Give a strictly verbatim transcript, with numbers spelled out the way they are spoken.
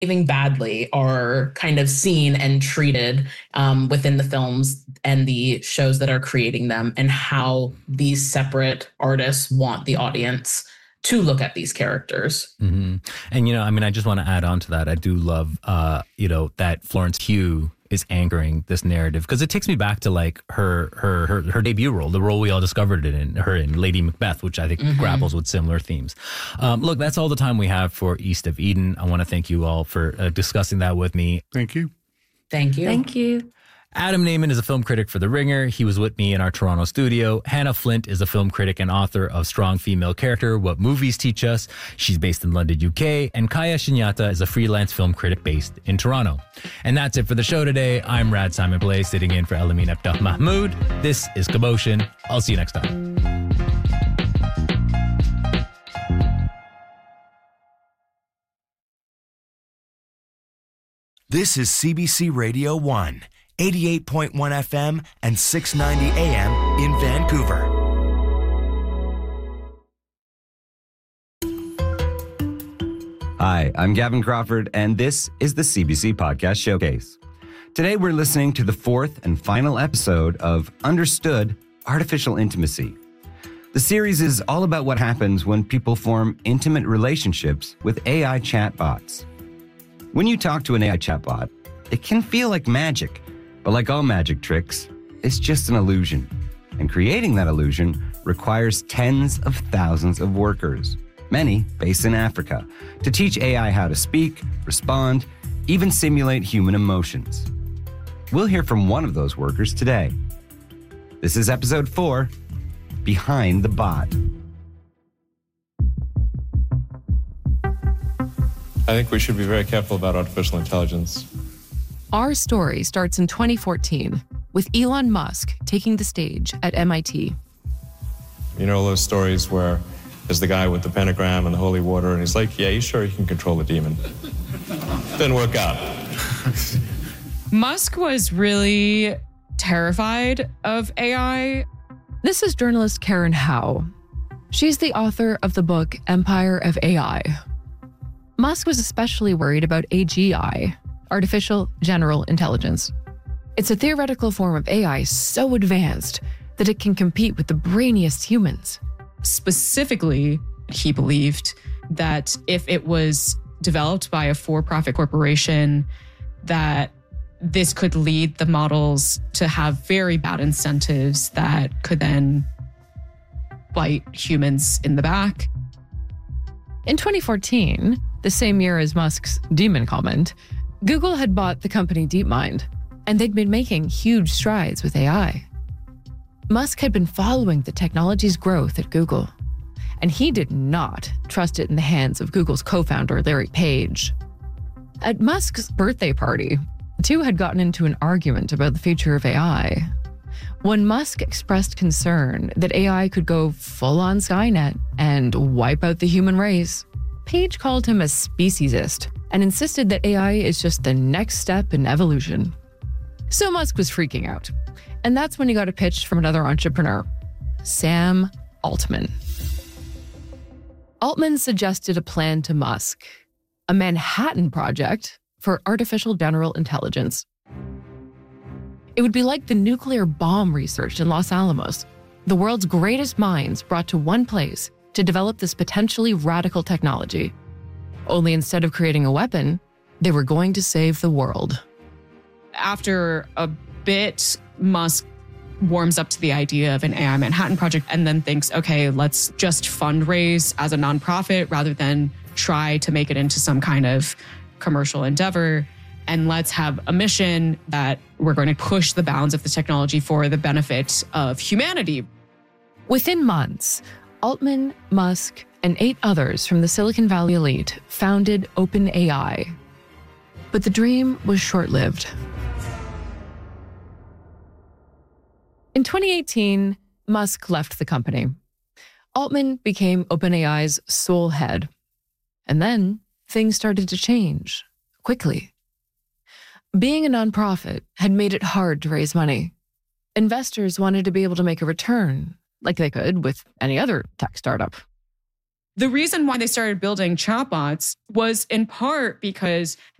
behaving badly are kind of seen and treated um, within the films and the shows that are creating them, and how these separate artists want the audience to look at these characters. Mm-hmm. And, you know, I mean, I just want to add on to that. I do love, uh, you know, that Florence Pugh is anchoring this narrative, because it takes me back to like her, her, her, her debut role, the role we all discovered it in, her in Lady Macbeth, which I think mm-hmm. grapples with similar themes. Um, look, that's all the time we have for East of Eden. I want to thank you all for uh, discussing that with me. Thank you. Thank you. Thank you. Adam Naiman is a film critic for The Ringer. He was with me in our Toronto studio. Hannah Flint is a film critic and author of Strong Female Character, What Movies Teach Us. She's based in London, U K. And Kaya Shinyata is a freelance film critic based in Toronto. And that's it for the show today. I'm Rad Simon Blay, sitting in for Elamin Abdel Mahmoud. This is Commotion. I'll see you next time. This is C B C Radio one, eighty-eight point one F M and six ninety A M in Vancouver. Hi, I'm Gavin Crawford, and this is the C B C Podcast Showcase. Today we're listening to the fourth and final episode of Understood Artificial Intimacy. The series is all about what happens when people form intimate relationships with A I chatbots. When you talk to an A I chatbot, it can feel like magic, but like all magic tricks, it's just an illusion. And creating that illusion requires tens of thousands of workers, many based in Africa, to teach A I how to speak, respond, even simulate human emotions. We'll hear from one of those workers today. This is episode four, Behind the Bot. I think we should be very careful about artificial intelligence. Our story starts in twenty fourteen with Elon Musk taking the stage at M I T. You know those stories where there's the guy with the pentagram and the holy water, and he's like, yeah, you sure he can control the demon? Didn't work out. Musk was really terrified of A I. This is journalist Karen Howe. She's the author of the book Empire of A I. Musk was especially worried about A G I, Artificial General Intelligence. It's a theoretical form of A I so advanced that it can compete with the brainiest humans. Specifically, he believed that if it was developed by a for-profit corporation, that this could lead the models to have very bad incentives that could then bite humans in the back. In twenty fourteen, the same year as Musk's demon comment, Google had bought the company DeepMind, and they'd been making huge strides with A I. Musk had been following the technology's growth at Google, and he did not trust it in the hands of Google's co-founder, Larry Page. At Musk's birthday party, the two had gotten into an argument about the future of A I. When Musk expressed concern that A I could go full-on Skynet and wipe out the human race, Page called him a speciesist and insisted that A I is just the next step in evolution. So Musk was freaking out. And that's when he got a pitch from another entrepreneur, Sam Altman. Altman suggested a plan to Musk, a Manhattan Project for artificial general intelligence. It would be like the nuclear bomb research in Los Alamos, the world's greatest minds brought to one place to develop this potentially radical technology. Only instead of creating a weapon, they were going to save the world. After a bit, Musk warms up to the idea of an A I Manhattan Project and then thinks, okay, let's just fundraise as a nonprofit rather than try to make it into some kind of commercial endeavor. And let's have a mission that we're going to push the bounds of the technology for the benefit of humanity. Within months, Altman, Musk, and eight others from the Silicon Valley elite founded OpenAI. But the dream was short-lived. In twenty eighteen, Musk left the company. Altman became OpenAI's sole head. And then things started to change quickly. Being a nonprofit had made it hard to raise money. Investors wanted to be able to make a return, like they could with any other tech startup. The reason why they started building chatbots was in part because